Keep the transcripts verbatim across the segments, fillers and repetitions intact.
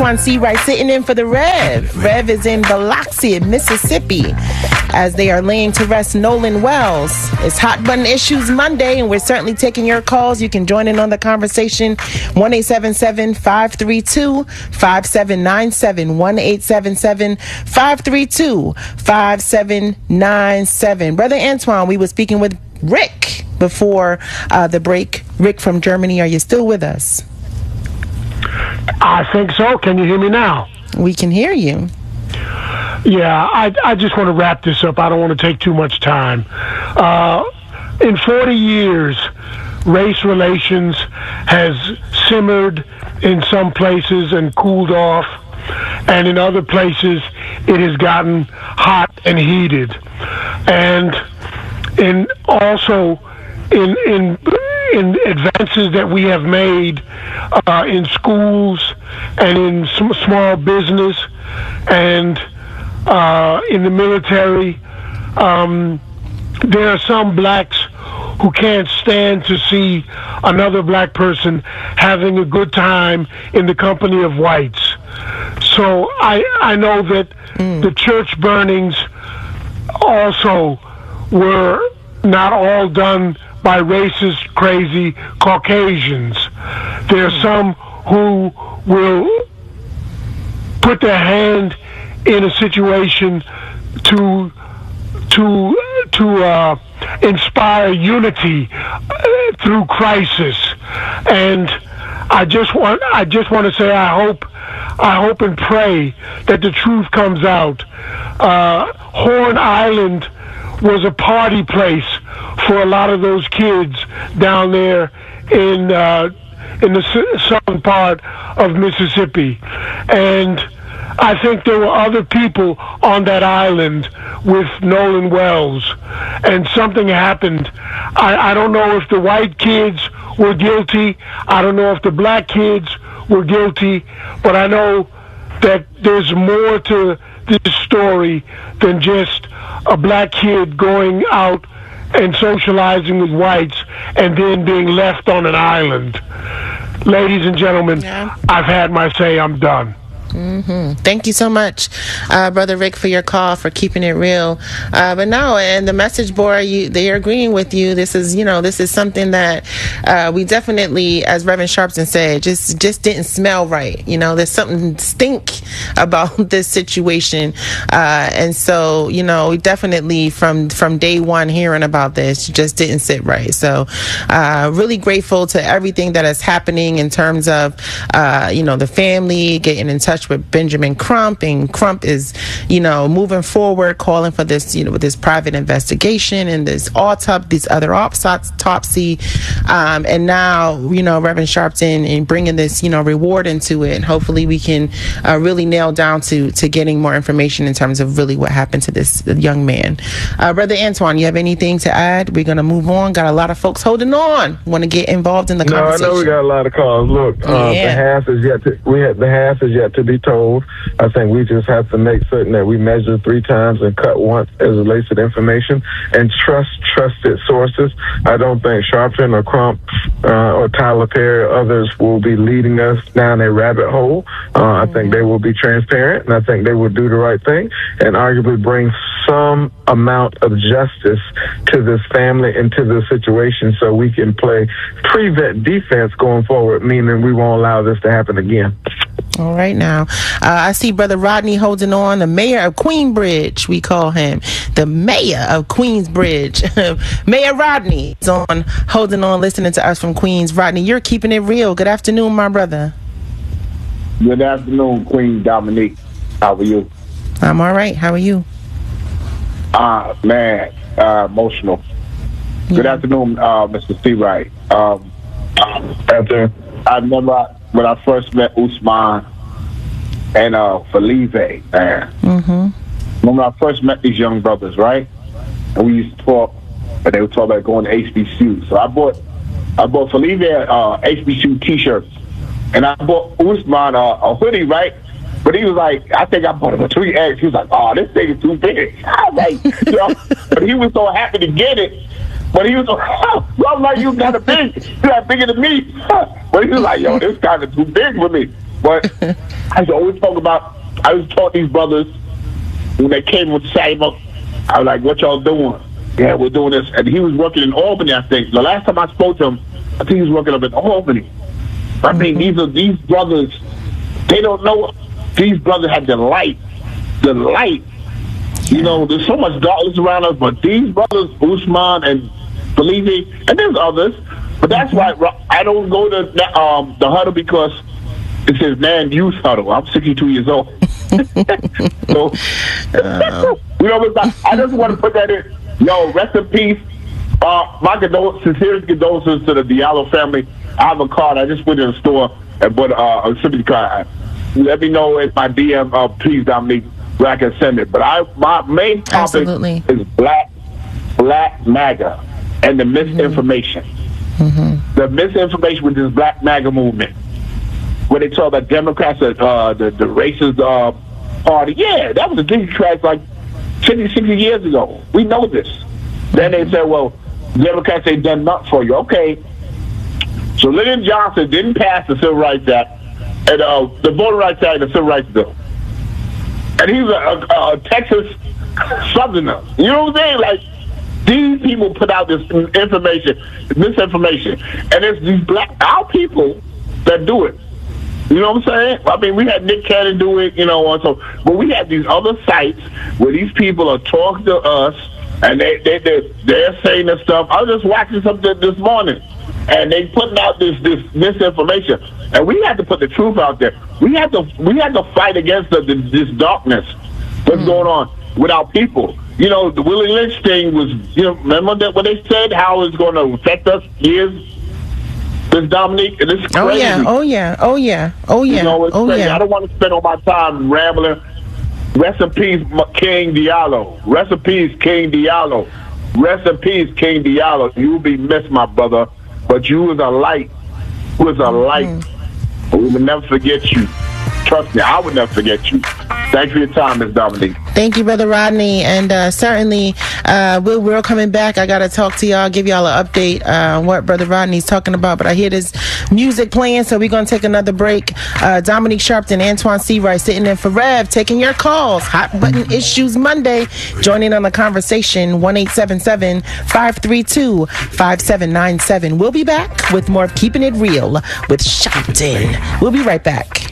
Antoine Seawright sitting in for the Rev. Rev is in Biloxi, Mississippi, as they are laying to rest Nolan Wells. It's Hot Button Issues Monday, and we're certainly taking your calls. You can join in on the conversation. one eight seven seven, five three two, five seven nine seven. one eight seven seven, five three two, five seven nine seven. Brother Antoine, we were speaking with Rick before uh, the break. Rick from Germany, are you still with us? I think so. Can you hear me now? We can hear you. Yeah, I, I just want to wrap this up. I don't want to take too much time. Uh, in forty years, race relations has simmered in some places and cooled off, and in other places it has gotten hot and heated. And in also in in in advances that we have made uh, in schools and in some small business and uh, in the military, um, there are some blacks who can't stand to see another black person having a good time in the company of whites. So I I know that mm. the church burnings also were not all done by racist, crazy Caucasians. There are some who will put their hand in a situation to to to uh, inspire unity uh, through crisis. And I just want I just want to say I hope I hope and pray that the truth comes out. Uh, Horn Island was a party place for a lot of those kids down there in uh, in the s- southern part of Mississippi, and I think there were other people on that island with Nolan Wells, and something happened. I, I don't know if the white kids were guilty. I don't know if the black kids were guilty, but I know that there's more to this story than just a black kid going out and socializing with whites and then being left on an island. Ladies and gentlemen, yeah. I've had my say. I'm done. Mm-hmm. Thank you so much, uh, Brother Rick, for your call, for keeping it real. Uh, but no, and the message board, you, they are agreeing with you. This is, you know, this is something that uh, we definitely, as Reverend Sharpton said, just just didn't smell right. You know, there's something stink about this situation, uh, and so you know, we definitely from from day one hearing about this just didn't sit right. So, uh, really grateful to everything that is happening in terms of, uh, you know, the family getting in touch with Benjamin Crump, and Crump is, you know, moving forward, calling for this, you know, this private investigation and this autopsy, these other autopsy, um, and now, you know, Reverend Sharpton and bringing this, you know, reward into it, and hopefully we can uh, really nail down to to getting more information in terms of really what happened to this young man. Uh, Brother Antoine, you have anything to add? We're gonna move on. Got a lot of folks holding on, want to get involved in the no, conversation. No, I know we got a lot of calls. Look, uh, yeah. the half is yet to, we have the half is yet to be told. I think we just have to make certain that we measure three times and cut once as it relates to the information, and trust trusted sources. I don't think Sharpton or Crump uh, or Tyler Perry or others will be leading us down a rabbit hole. Uh, mm-hmm. I think they will be transparent, and I think they will do the right thing and arguably bring some amount of justice to this family and to this situation so we can play prevent defense going forward, meaning we won't allow this to happen again. All right now. Uh, I see Brother Rodney holding on, the mayor of Queensbridge, we call him. The mayor of Queensbridge. Mayor Rodney is on, holding on, listening to us from Queens. Rodney, you're keeping it real. Good afternoon, my brother. Good afternoon, Queen Dominique. How are you? I'm all right. How are you? Uh, man, uh, emotional. Yeah. Good afternoon, uh, Mister Seawright. Um, after, I remember when I first met Usman and uh, Felipe, man. Mm-hmm. When I first met these young brothers, right? And we used to talk, and they would talk about going to H B C U. So I bought, I bought Felipe uh, H B C U T-shirts, and I bought Usman uh, a hoodie, right? But he was like, I think I bought him a three X. He was like, oh, this thing is too big. I was like, you know, but he was so happy to get it. But he was like, oh, I'm like, you kind of big. You're not bigger than me. But he was like, yo, this kind of too big for me. But I always talk about, I was taught these brothers, when they came with Simon, I was like, what y'all doing? Yeah, we're doing this. And he was working in Albany, I think. The last time I spoke to him, I think he was working up in Albany. I mean, these are these brothers, they don't know. These brothers have the light. The light. You know, there's so much darkness around us, but these brothers, Usman and Felipe, and there's others, but that's why I don't go to the, um, the huddle, because it says man youth huddle. I'm sixty-two years old. So, uh, you know, I just want to put that in. Yo, rest in peace. Uh, my condolences, sincere condolences to the Diallo family. I have a card. I just went to the store and bought uh, a sympathy card. Let me know in my D M, uh, please, Dominique, where I can send it. But I, my main topic Absolutely. is Black, Black MAGA and the misinformation. Mm-hmm. The misinformation with this Black MAGA movement. When they talk about Democrats, uh, the, the racist uh, party, yeah, that was the Democrats like fifty, sixty years ago. We know this. Then they said, well, Democrats ain't done nothing for you. Okay. So Lyndon Johnson didn't pass the Civil Rights Act, and uh, the Voting Rights Act and the Civil Rights Bill. And he was a, a, a Texas Southerner. You know what I'm saying? Like, these people put out this information, misinformation. And it's these black, our people that do it. You know what I'm saying? I mean, we had Nick Cannon do it, you know, also, but we have these other sites where these people are talking to us, and they, they, they, they're saying this stuff. I was just watching something this morning, and they putting out this, this misinformation. And we have to put the truth out there. We have to we have to fight against the, the, this darkness that's mm. going on with our people. You know, the Willie Lynch thing was, you know, remember that what they said, how it's going to affect us years? This Dominique, and it's crazy. Oh yeah, oh yeah, oh yeah, oh yeah, you know, it's oh crazy. yeah. I don't want to spend all my time rambling. Rest in peace, King Diallo. Rest in peace, King Diallo. Rest in peace, King Diallo. You will be missed, my brother, but you was a light. You was a light. Mm-hmm. We will never forget you. Trust me, I would never forget you. Thanks for your time, Miz Dominique. Thank you, Brother Rodney. And uh, certainly, uh, we're, we're coming back. I got to talk to y'all, give y'all an update uh, on what Brother Rodney's talking about. But I hear this music playing, so we're going to take another break. Uh, Dominique Sharpton, Antoine Seawright sitting in for Rev, taking your calls. Hot Button Issues Monday. Joining on the conversation, one eight seven seven, five three two, five seven nine seven. We'll be back with more of Keeping It Real with Sharpton. We'll be right back.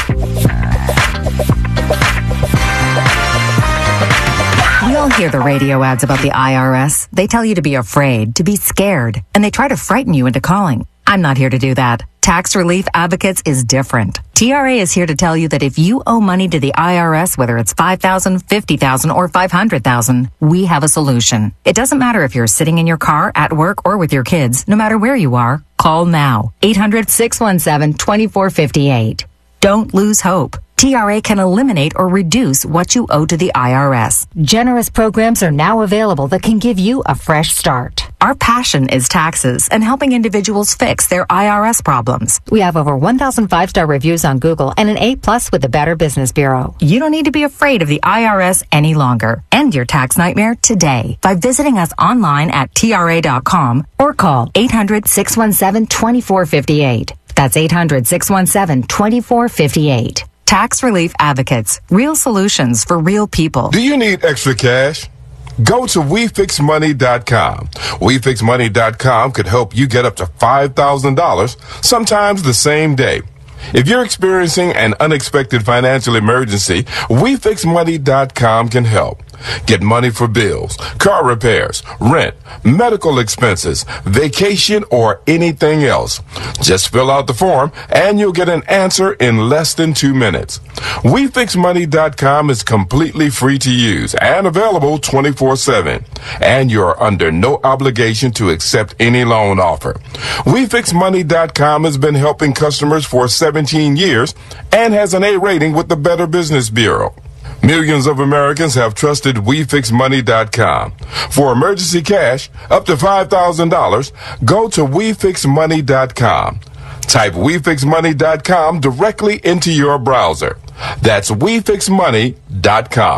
We all hear the radio ads about the I R S. They tell you to be afraid, to be scared, and they try to frighten you into calling. I'm not here to do that. Tax Relief Advocates is different. T R A is here to tell you that if you owe money to the I R S, whether it's five thousand dollars, fifty thousand dollars, or five hundred thousand dollars, we have a solution. It doesn't matter if you're sitting in your car, at work, or with your kids. No matter where you are, call now. eight hundred, six one seven, two four five eight. Don't lose hope. T R A can eliminate or reduce what you owe to the I R S. Generous programs are now available that can give you a fresh start. Our passion is taxes and helping individuals fix their I R S problems. We have over one thousand five-star reviews on Google and an A plus with the Better Business Bureau. You don't need to be afraid of the I R S any longer. End your tax nightmare today by visiting us online at T R A dot com or call eight hundred, six one seven, two four five eight. That's eight hundred, six one seven, two four five eight. Tax Relief Advocates. Real solutions for real people. Do you need extra cash? Go to we fix money dot com. we fix money dot com could help you get up to five thousand dollars, sometimes the same day. If you're experiencing an unexpected financial emergency, we fix money dot com can help. Get money for bills, car repairs, rent, medical expenses, vacation, or anything else. Just fill out the form and you'll get an answer in less than two minutes. we fix money dot com is completely free to use and available twenty-four seven. And you're under no obligation to accept any loan offer. we fix money dot com has been helping customers for seventeen years and has an A rating with the Better Business Bureau. Millions of Americans have trusted we fix money dot com. For emergency cash, up to five thousand dollars, go to we fix money dot com. Type we fix money dot com directly into your browser. That's we fix money dot com.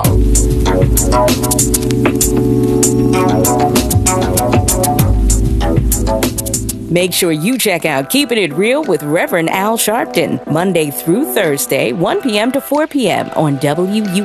Make sure you check out Keeping It Real with Reverend Al Sharpton, Monday through Thursday, one p.m. to four p.m. on W U